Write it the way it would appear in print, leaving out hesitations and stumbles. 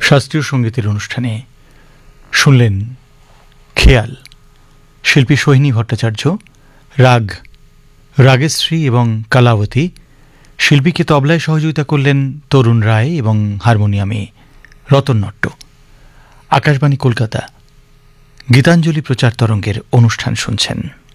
শাস্ত্রীয় সঙ্গীতের অনুষ্ঠানে শুনলেন খেয়াল, শিল্পী সোহিনী ভট্টাচার্য, রাগ রাগেশ্রী এবং কালাবতী, শিল্পীকে তবলায় সহযোগিতা করলেন তরুণ রায় এবং হারমোনিয়ামে রতন নট্ট। আকাশবাণী কলকাতা গীতাঞ্জলি প্রচার তরঙ্গের অনুষ্ঠান শুনছেন।